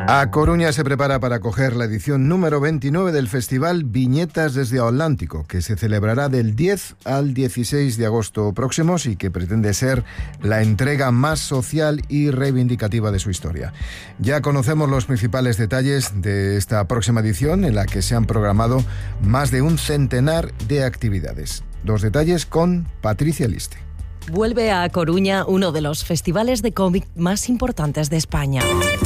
A Coruña se prepara para acoger la edición número 29 del Festival Viñetas desde o Atlántico, que se celebrará del 10 al 16 de agosto próximos y que pretende ser la entrega más social y reivindicativa de su historia. Ya conocemos los principales detalles de esta próxima edición, en la que se han programado más de un centenar de actividades. Los detalles con Patricia Liste. Vuelve a Coruña uno de los festivales de cómic más importantes de España.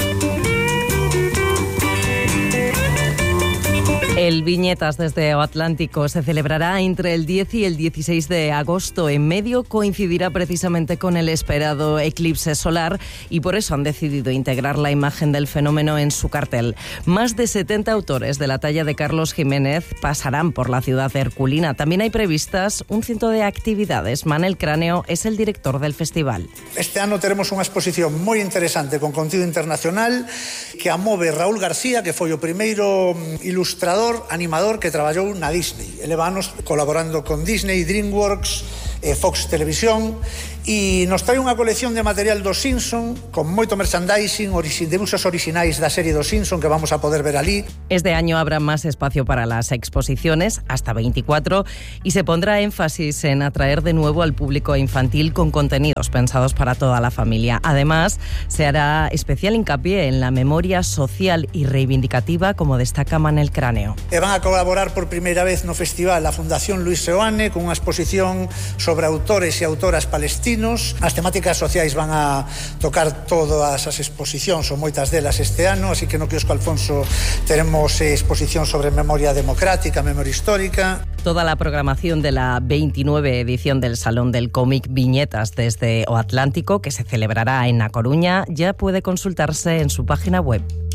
El Viñetas desde o Atlántico se celebrará entre el 10 y el 16 de agosto. En medio coincidirá precisamente con el esperado eclipse solar y por eso han decidido integrar la imagen del fenómeno en su cartel. Más de 70 autores de la talla de Carlos Jiménez pasarán por la ciudad herculina. También hay previstas un ciento de actividades. Manel Cráneo es el director del festival. Este ano teremos unha exposición moi interesante con contido internacional que amove Raúl García, que foi o primeiro ilustrador animador que traballou na Disney. Eleva anos colaborando con Disney, DreamWorks, Fox Televisión, e nos trae unha colección de material dos Simpson con moito merchandising de usos orixinais da serie dos Simpson que vamos a poder ver ali. Este año habrá más espacio para las exposiciones, hasta 24, y se pondrá énfasis en atraer de nuevo al público infantil con contenidos pensados para toda la familia. Además, se hará especial hincapié en la memoria social y reivindicativa, como destaca Manel Cráneo. Van a colaborar por primeira vez no festival a Fundación Luis Seoane con unha exposición sobre autores e autoras palestinos. As temáticas sociais van a tocar todas as exposicións, ou moitas delas este ano, así que no quiosco Alfonso teremos exposición sobre memoria democrática, memoria histórica. Toda la programación de la 29 edición del Salón del Cómic Viñetas desde o Atlántico, que se celebrará en A Coruña, ya puede consultarse en su página web.